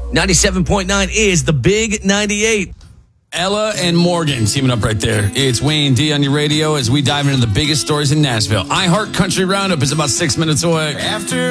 97.9 is the Big 98. Ella and Morgan teaming up right there. It's Wayne D on your radio as we dive into the biggest stories in Nashville. iHeart Country Roundup is about 6 minutes away.